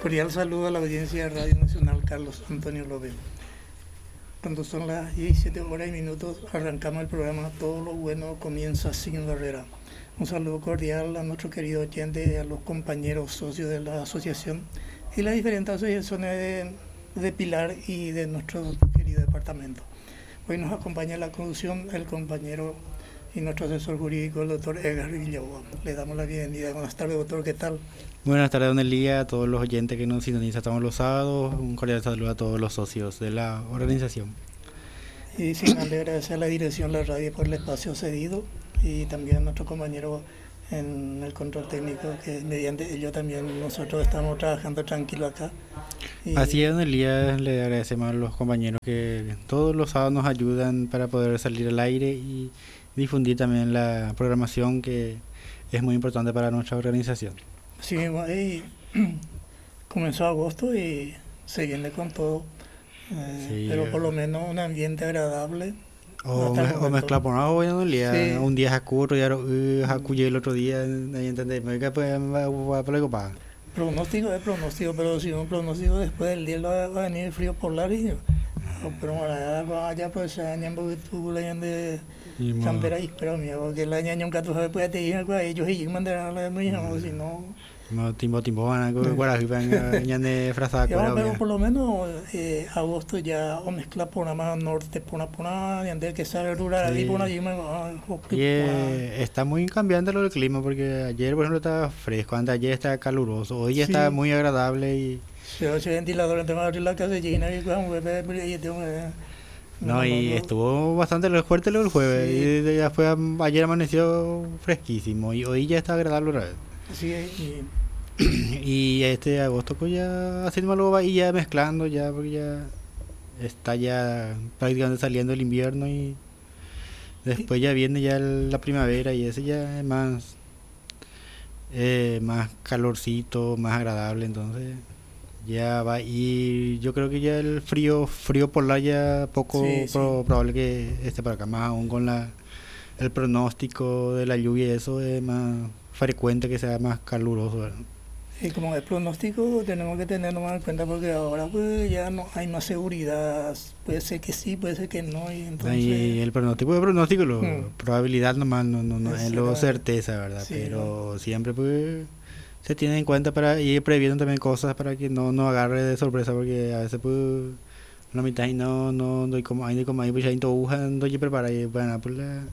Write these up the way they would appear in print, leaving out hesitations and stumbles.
Cordial saludo a la audiencia de Radio Nacional Carlos Antonio López. Cuando son las 17 horas y minutos, arrancamos el programa Todo lo bueno comienza sin barrera. Un saludo cordial a nuestro querido oyente, a los compañeros socios de la asociación y las diferentes asociaciones de Pilar y de nuestro querido departamento. Hoy nos acompaña en la conducción el compañero y nuestro asesor jurídico, el doctor Edgar Villaboa. Le damos la bienvenida. Buenas tardes, doctor, ¿qué tal? Buenas tardes, don Elías, a todos los oyentes que nos sintonizan todos los sábados. Un cordial saludo a todos los socios de la organización. Y sin agradecer a la dirección de la radio por el espacio cedido y también a nuestro compañero en el control técnico, que mediante ello también nosotros estamos trabajando tranquilo acá. Así es, don Elías, le agradecemos a los compañeros que todos los sábados nos ayudan para poder salir al aire y difundir también la programación que es muy importante para nuestra organización. Sí, comenzó agosto y se viene con todo, sí, pero por lo menos un ambiente agradable. O mezclar por algo, don Elías, sí. Un día es curro y ahora acuye el otro día, ahí entendés, me queda para algo para. Pronóstico es pronóstico, pero si un pronóstico después del día va a venir el frío polar y pero ahora allá pues año porque tú la de campera y pero mío porque la año nunca tú sabes pues te dicen que ellos y mandan la misma si no timbo van a guardar de frasada pero por lo menos agosto ya o mezcla por una más norte por una y que sale rural ahí por allí está muy cambiante lo del clima porque ayer por ejemplo estaba fresco, antes ayer estaba caluroso, hoy ya está muy agradable y pero ese ventilador entre más la casa llena y estuvo bastante fuerte el jueves, sí. Y después ayer amaneció fresquísimo y hoy ya está agradable otra vez. Sí, y este agosto pues ya haciendo lo va y ya mezclando ya porque ya está ya prácticamente saliendo el invierno y después ya viene ya la primavera y ese ya es más calorcito, más agradable, entonces ya va y yo creo que ya el frío polar ya poco probable que esté para acá, más aún con el pronóstico de la lluvia y eso es más frecuente que sea más caluroso, ¿verdad? Y como el pronóstico tenemos que tenerlo más en cuenta porque ahora pues ya no hay más seguridad, puede ser que sí, puede ser que no y entonces y el pronóstico es pronóstico, probabilidad nomás no es lo certeza, ¿verdad? Sí, pero siempre pues se tiene en cuenta para ir previendo también cosas para que no agarre de sorpresa porque a veces pues la mitad y no doy como ahí pues ya intobujan doy prepara y bueno pues la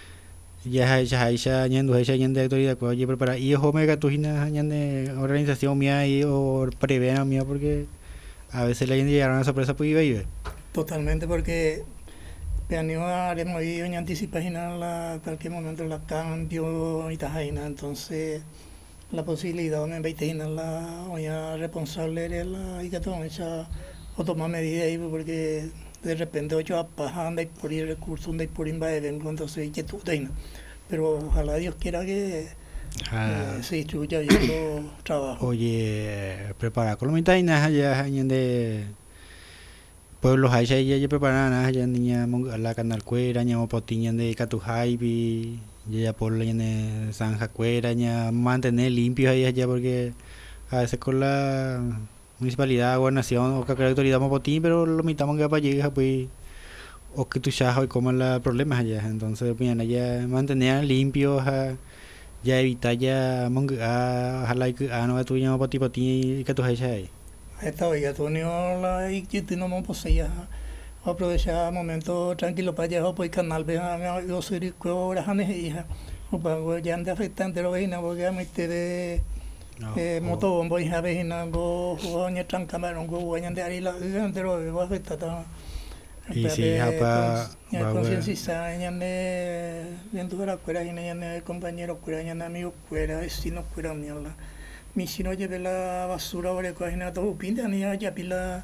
ya ñendo autoridad pues oye prepara y ojo mega tujina ñande organización mía y o prevean mía porque a veces la gente llegaron a sorpresa pues iba totalmente porque peaneo haremos ahí en anticipación la cualquier momento la cambio y tajaina entonces la posibilidad de invitar la olla responsable era la y que o tomar medidas ahí porque de repente ocho anda y por ir recursos anda y por invadir entonces que tú tengas pero ojalá Dios quiera que se distribuya bien los trabajos. Oye prepara con la mitad y nada ya de pueblos hay ya preparan nada ya niña la canal cuera ña potiña de Catujaibi ya por la de Sanja Cuera ya mantener limpios ahí allá porque a veces con la municipalidad, gobernación o cualquier autoridad mopotín pero lo mitamos que para llegar pues o que tu chajo y como los problemas allá entonces bien allá mantener limpios ya evitar ya ojalá que no tu llamo potín que tu ahí esta vez tu la y que no me poseía aprovechar momento tranquilo para allá pues canal vea yo soy de ahora hija o para ya ande afectante lo veina porque me de motobombo y veina go oña trancameron go oña de ahí la entero va a afectar y si apa conciencia de viendo la cuera y de compañero cuera y de amigo cuera vecino cuera mierda mi si no lleve la basura ahora cogen todo pinta ni ya pila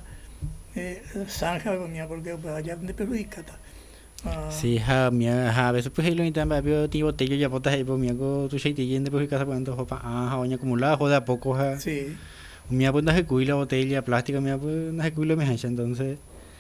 zanja comía porque allá donde perjudica sí a veces pues lo intentan pero tipo botella ya botas ahí por mi algo tu cheite yendo por casa cuando oña acumulada joda a poco sí mi pues no se cuida la botella plástica mi pues no se cuida me hacha entonces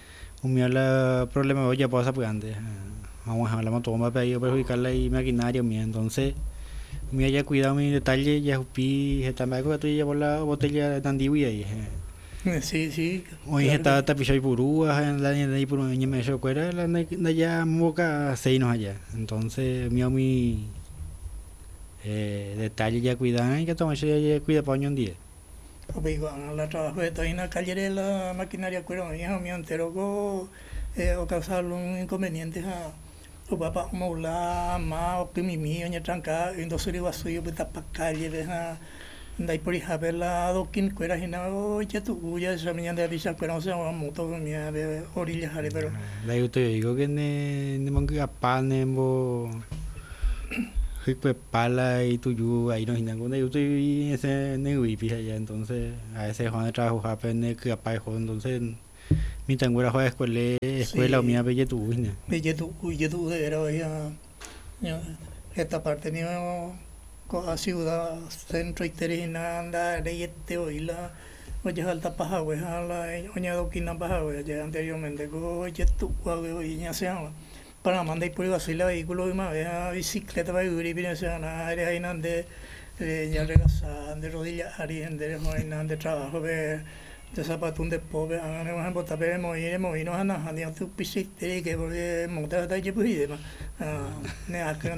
la problema hoy ya pasa pues antes vamos a la moto para ir perjudicarla y maquinaria mía entonces me haya cuidado mi detalle, ya pi, está me acuerdo ya por la botella de Tandiwi ahí. Sí, sí, Hoy claro está que tapichai purúa, la niña de ahí por una me yo cuera, la de allá moca seis nos allá. Entonces, mi detalle ya cuidan y que toma ya cuida paño un día. digo, la trabajo de toda la calle de la maquinaria cuero, mi hija me entero o causar un inconveniente o papá como la más o mi mío ni tranca, entonces le vas a ir para calle de dai por hija ver la doquín cuera y no ya tu ya esa mañana de avisa cuera o sea moto mi de orillas jare pero La yo te digo que ne manga pane bo hipe pala y tuyo ahí no hinang cuando yo estoy ese ne wipi allá entonces a ese Juan de trabajo jape ne que apa entonces mi tangura juega escuela o mi sí abe tu hina. me ya tu de era ya esta parte ni a ciudad centro y terina anda de este hoy la oye alta paja we la oña doquina paja we ya anteriormente go ya tu hoy ya se llama para mandar por así la vehículo y más bicicleta para ir bien se ana área ahí nande ya regasa de rodillas ari de de trabajo de zapatón de pobre a no ejemplo tape morir no ana han tu pisite que porque montar de pues y demás ne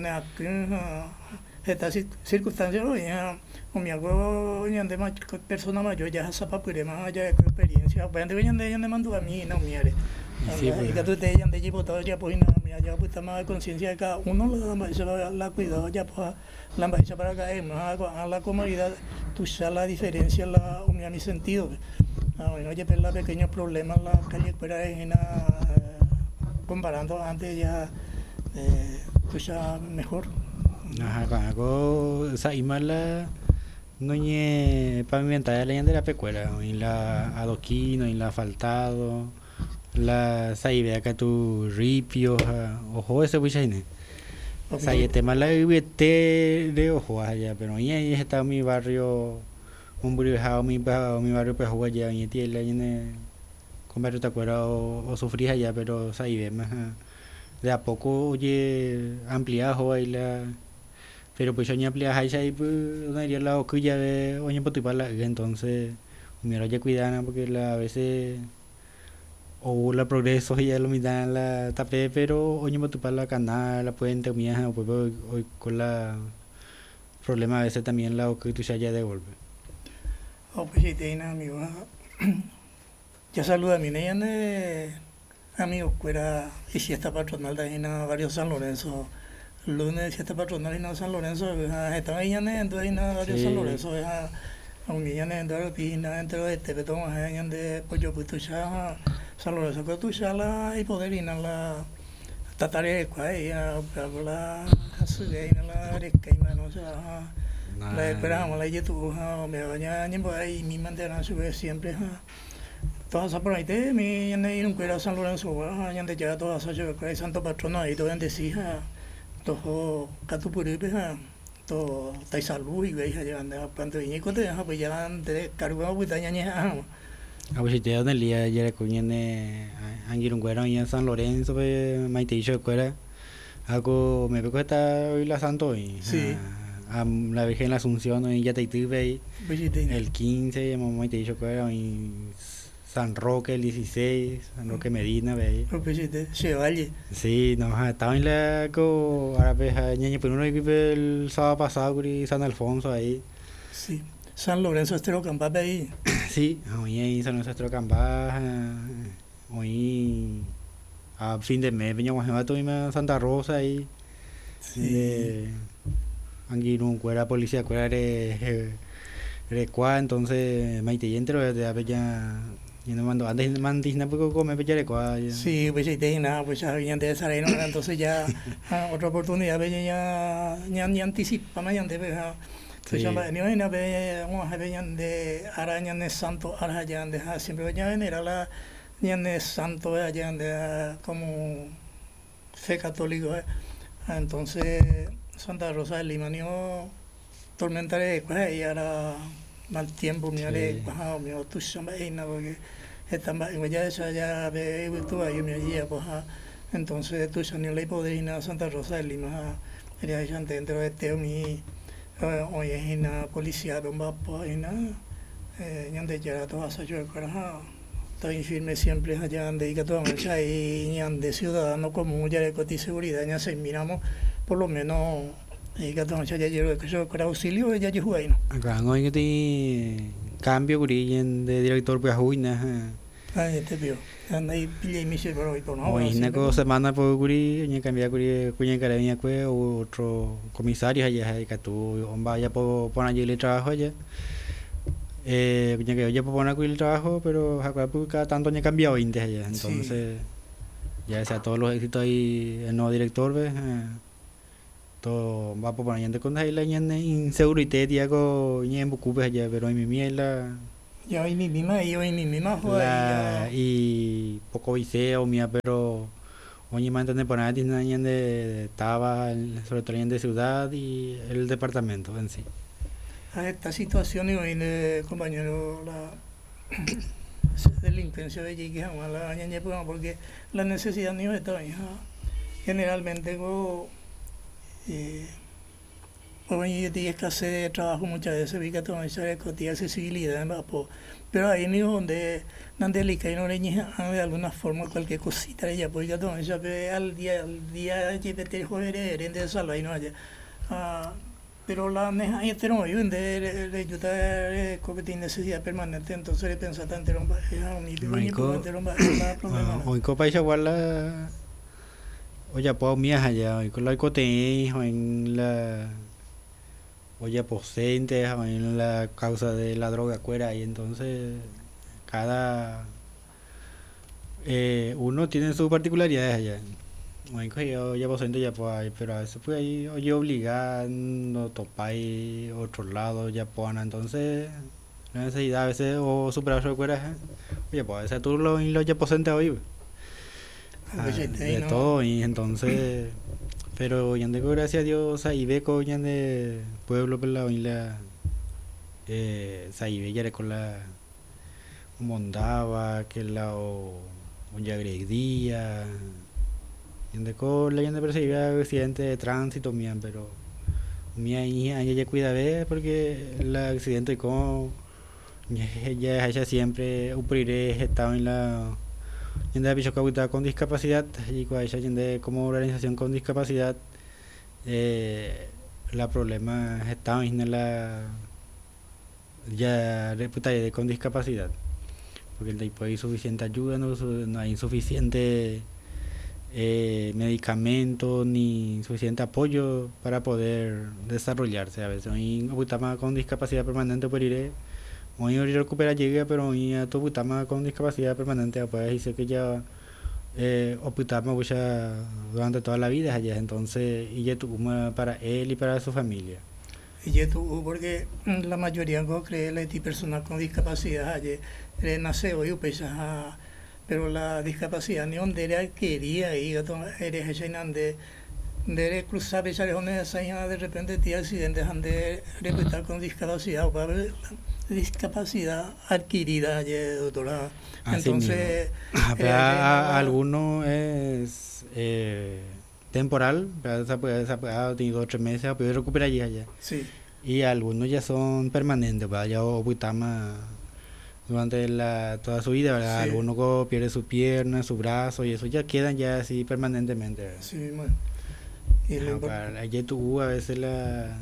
esta circunstancia ya o mi abuelo ya de más persona mayor ya zapa pure más ya experiencia pues antes ya de mando a mí no miare Sí, pues. y que tú te ya de llevo todo ya pues nada mira ya pues más conciencia de cada uno la cuidado ya pues la bajeza para caer más a la comodidad tú sabes la diferencia la o mi sentido bueno ya per la pequeños problemas la calle fuera es comparando antes ya tú sabes mejor. Ajá, con esa imala no ñe pavimentada la de la pecuela, en la adoquino, en la asfaltado, la saibea que tu ripio, ojo ese buchaine. Sai tema la vete de ojo allá, pero ahí está mi barrio, un barrio mi barrio pues allá y tiene la ñe con barrio te acuerdas o sufrí allá, pero saibea más de a poco oye ampliado ahí la pero pues yo ni amplía ahí ahí pues no iría la ya de oye por tu pala entonces mira ya cuidana porque a veces o la progreso ya lo miran la tapé pero oye por tu pala canal la puente mía o pues hoy con la problema a veces también la que tú ya de golpe pues sí tiene amigos ya saluda a mi niña de amigos fuera y si está patronal de varios San Lorenzo lunes si está patronal y San Lorenzo está ahí entonces hay varios San Lorenzo a un niño dentro de piscina dentro de este betón de pollo pues tú ya San Lorenzo que tú ya la y poder ir a la tatare y a la hasuge y la reca y manos la esperamos la YouTube me baña ni por ahí mi manera sube siempre todas esas por ahí te mi y un cuero San Lorenzo ya de ya todas esas que hay santo patrono ahí todo en decir todo catupuripe todo tai salud y veis allá ande cuando viene con te pues ya de cargo pues taña ni a ver si te dan el día ayer coñene angir un cuero en San Lorenzo pues maite hizo cuera algo me veo está hoy la santo y sí a la Virgen la Asunción y ya te tuve el el 15 mamá te hizo cuera y San Roque el 16, San Roque Medina, ¿veis? Se vale. Sí, no, estaba en la ahora ves ñaña pero uno el sábado pasado y San Alfonso ahí. Sí. San Lorenzo Estero Campá ahí. Sí, hoy ahí San Lorenzo Estero Campá, hoy a fin de mes veníamos a Santa Rosa ahí. Sí. Aquí un cuera policía cuera de entonces maite y entero de Avella y no mando antes mandisna porque come pechare cuá sí pues sí nada pues ya habían de salir entonces ya otra oportunidad ya ni anticipa más antes pues ya ni hoy na ve vamos a ver de araña de santo araña de siempre ya venera la ni de santo allá de como fe católico entonces Santa Rosa del Limanio tormenta de y ahora mal tiempo mi ale mi tu chamba ina porque estaba ya esa ya ve tú ahí mi allí pues entonces tu chani le podría Santa Rosa de Lima era ya dentro de este mi hoy es una policía donde donde ya todo hace yo carajo estoy firme siempre allá donde diga todo marcha y de ciudadano común ya de coti seguridad ya se miramos por lo menos diga todo marcha ya yo con auxilio ya yo jugué no acá no hay que tener cambio de director pues juina ahí te vio anda ahí pille mi se por hoy por no hoy una cosa semana por curi ni cambiar curi cuña carabina que otro comisario allá que tú vaya por allí el trabajo allá que yo puedo poner el trabajo, pero cada tanto ya cambiado India allá, entonces ya sea todos los éxitos ahí el nuevo director ves todo va por poner de cosas ahí la inseguridad ya con ya en bucupes allá pero en mi miela ya hoy mi misma y poco viseo mía pero oye mantener por ahí de estaba sobre todo en de ciudad y el departamento en sí a esta situación y hoy compañero la delincuencia de allí que jamás la dañan porque la necesidad ni está generalmente pues yo tengo escasez de trabajo muchas veces vi que todo eso es de accesibilidad pero ahí ni donde y no le de alguna forma cualquier cosita ella porque todo eso que al día GPT joder de salud y no haya pero la neja y este no yo de ayudar que tiene necesidad permanente entonces le pensaba tanto era un problema hoy copa igual la oye pues mías allá hoy con la cote o en la oye posente o en la causa de la droga cuera y entonces cada uno tiene sus particularidades allá bueno, yo ya posente ya pues pero a veces pues ahí oye obligando topar otro lado ya pues entonces la necesidad a veces o superar su cuera oye pues a veces tú lo ya posente hoy de no. todo y entonces pero ya de gracias a Dios ahí ve con ya de pueblo por la isla ahí ve ya con la mondaba que la o ya agredía de con la gente percibía accidente de tránsito mían pero mía hija ella cuida ver porque el accidente con ella siempre upriré estaba en la gente de Pichocauta con discapacidad y con ella gente como organización con discapacidad la problema estaba en la ya reputada con discapacidad porque el tipo hay suficiente ayuda no hay suficiente medicamento ni suficiente apoyo para poder desarrollarse a veces hoy con discapacidad permanente por ir hoy recupera llega pero hoy a tu con discapacidad permanente después dice que ya optamos durante toda la vida allá entonces y ya tu para él y para su familia y tú porque la mayoría no cree la persona con discapacidad allí nace hoy pero la discapacidad ni donde era quería y eres de cruzar esa de repente tiene accidentes de reputar con discapacidad o discapacidad adquirida doctora entonces alguno es temporal se puede tenido 2 o 3 meses puede recuperar ya sí y algunos ya son permanentes ya optamos durante toda su vida, ¿verdad? Sí. Algunos pierde su pierna, su brazo y eso ya quedan ya así permanentemente, ¿verdad? Sí, bueno. Ayer tuvo a veces la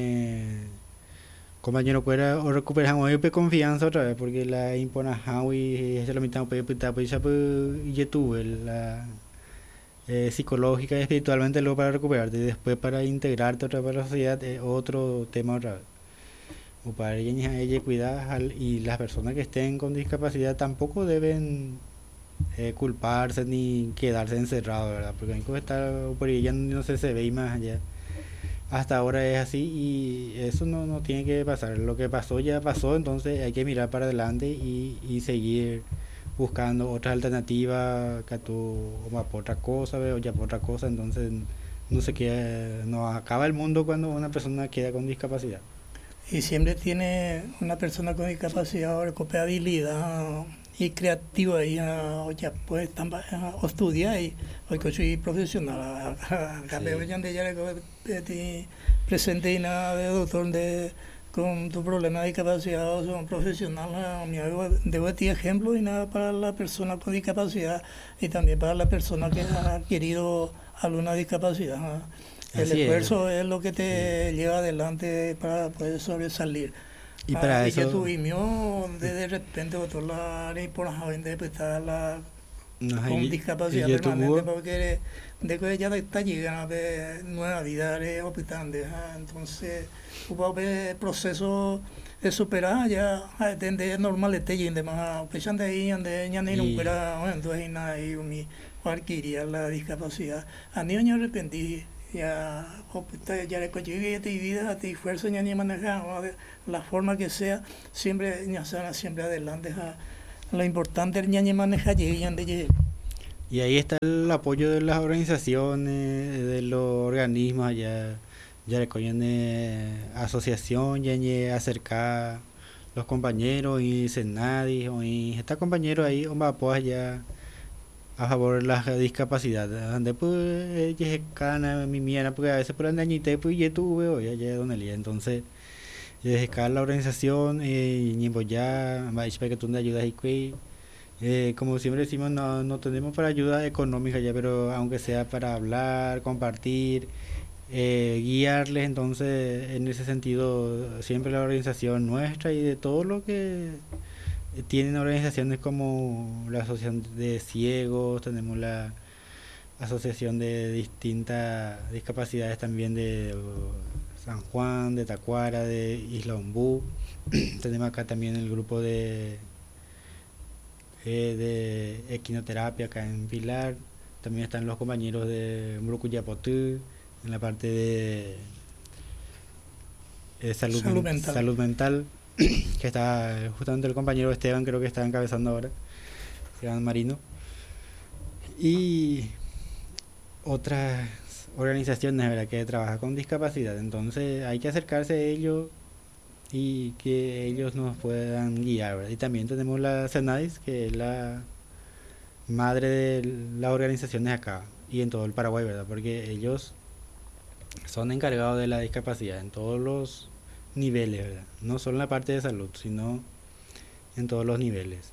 compañero fuera o recuperan hoy confianza otra vez porque la impona y esa la mitad puede pues ya tuve la psicológica y espiritualmente luego para recuperarte y después para integrarte otra vez a la sociedad otro tema otra vez. O para ella cuidar y las personas que estén con discapacidad tampoco deben culparse ni quedarse encerrados, ¿verdad? Porque hay que estar por ella no sé se ve más allá. Hasta ahora es así y eso no tiene que pasar. Lo que pasó ya pasó, entonces hay que mirar para adelante y seguir buscando otras alternativas que tú o por otra cosa, o ya por otra cosa, entonces no se queda, no acaba el mundo cuando una persona queda con discapacidad. Y siempre tiene una persona con discapacidad o recupera habilidad y creativo ahí, ya pues estudiar y hoy que soy profesional, acá Sí. veo ya de ya presente y nada de doctor de con tu problema de discapacidad o sea, un profesional, debo de ti ejemplo y nada para la persona con discapacidad y también para la persona que ha adquirido alguna discapacidad. El Así es. esfuerzo es lo que Sí. te lleva adelante para poder sobresalir. Y para Y ya eso, tuvimos de repente otro la por interpretar la nos con y discapacidad ella permanente tuvo, porque de que ya está llegando de nueva vida de hospital entonces hubo un proceso de superar ya de normal este y demás pesando ahí donde ya ni y, nunca bueno entonces nada y mi adquiría la discapacidad a mí me arrepentí ya hospital ya le conseguí esta vida esta esfuerzo ya ni manejar la forma que sea siempre ya siempre adelante lo importante es que manejar y y ahí está el apoyo de las organizaciones, de los organismos allá, ya le cogen asociación, ya ni acercar los compañeros y senadis, y está compañero ahí, hombre, pues ya a favor de la discapacidad. Después, ya cana mi mía, porque a veces por el añite, pues ya tuve, o ya donde le entonces. Desde cada la organización, y pues ya, va a que tú me ayudas y como siempre decimos, no tenemos para ayuda económica ya, pero aunque sea para hablar, compartir, guiarles, entonces en ese sentido siempre la organización nuestra y de todo lo que tienen organizaciones como la Asociación de Ciegos, tenemos la Asociación de distintas discapacidades también de San Juan, de Tacuara, de Isla Ombú, tenemos acá también el grupo de equinoterapia acá en Pilar. También están los compañeros de Murucuyapotú en la parte de salud mental. salud mental, que está justamente el compañero Esteban, creo que está encabezando ahora, Esteban Marino. Y otras organizaciones, ¿verdad?, que trabajan con discapacidad. Entonces hay que acercarse a ellos y que ellos nos puedan guiar, ¿verdad? Y también tenemos la CENADIS, que es la madre de las organizaciones acá y en todo el Paraguay, ¿verdad? Porque ellos son encargados de la discapacidad en todos los niveles, ¿verdad? No solo en la parte de salud, sino en todos los niveles.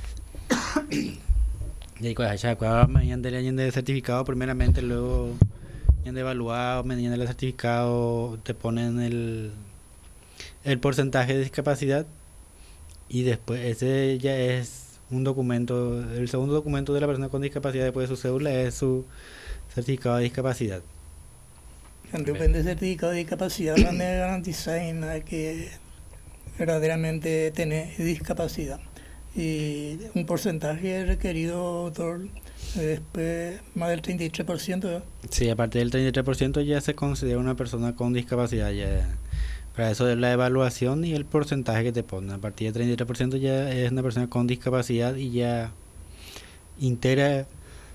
Y ahí mediante el certificado primeramente, luego mediante evaluado, mediante el certificado te ponen el porcentaje de discapacidad y después ese ya es un documento, el segundo documento de la persona con discapacidad después de su cédula es su certificado de discapacidad. Depende del certificado de discapacidad, van a garantizar que verdaderamente tiene discapacidad. Y un porcentaje requerido, doctor, después más del 33%. ¿verdad? Sí, aparte del 33% ya se considera una persona con discapacidad. Ya. Para eso es la evaluación y el porcentaje que te ponen. A partir del 33% ya es una persona con discapacidad y ya integra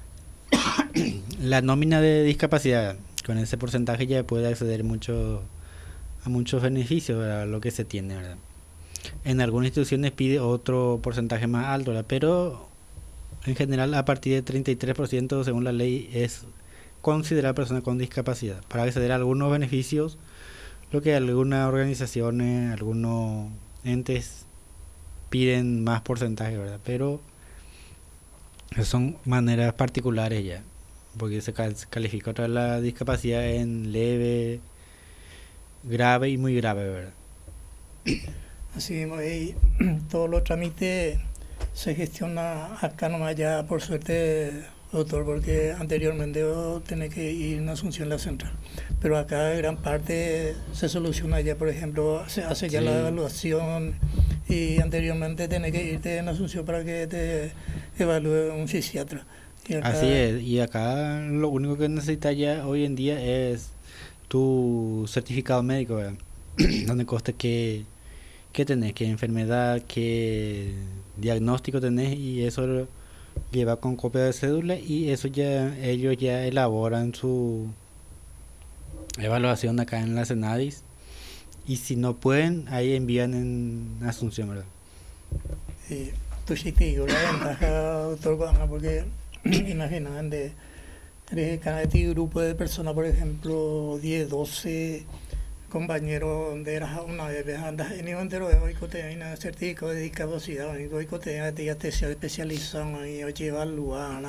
la nómina de discapacidad. Con ese porcentaje ya puede acceder a muchos beneficios, a lo que se tiene, ¿verdad? En algunas instituciones pide otro porcentaje más alto, ¿verdad? Pero en general a partir del 33% según la ley es considerar persona con discapacidad para acceder a algunos beneficios, lo que algunas organizaciones, algunos entes piden más porcentaje, ¿verdad? Pero son maneras particulares ya, porque se califica otra la discapacidad en leve, grave y muy grave, ¿verdad? Así mismo, y todos los trámites se gestiona acá nomás ya, por suerte, doctor, porque anteriormente yo tenía que ir a Asunción, la central. Pero acá gran parte se soluciona ya, por ejemplo, se hace ya la Sí, evaluación y anteriormente tenés que irte a Asunción para que te evalúe un psiquiatra. Y así acá, es. Y acá lo único que necesitas ya hoy en día es tu certificado médico, ¿verdad? Donde conste que tenés, qué enfermedad, qué diagnóstico tenés y eso lo lleva con copia de cédula y eso ya ellos ya elaboran su evaluación acá en la Senadis y si no pueden ahí envían en Asunción, ¿verdad? y digo, la ventaja, doctor Guama, porque imaginaban de cada grupo de personas, por ejemplo, 10, 12 compañeros donde era una vez andas en el entero de hoy que te una certificado de discapacidad hoy que te especializan y o llevar lugar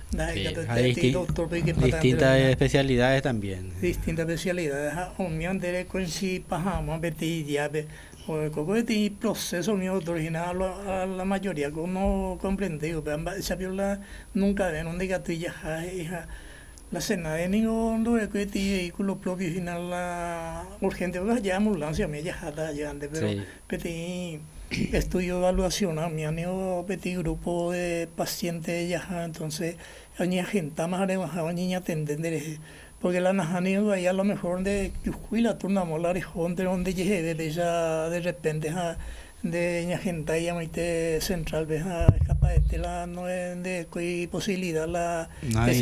distintas especialidades también. Distintas especialidades unión de coincide pajama beti ya o como este proceso mío original a la mayoría como comprendido pero esa viola nunca ven donde gatilla la cena de ningún lugar que tiene vehículo propio final la urgente ya ambulancia me ya grande pero petit estudio de evaluación a mi amigo petit grupo de pacientes ya entonces hay gente más rebajada niña entender porque la najani vaya a lo mejor de la turna molar y donde llegue de ella de repente de ña gente ya muy central veja capaz de la no es de posibilidad la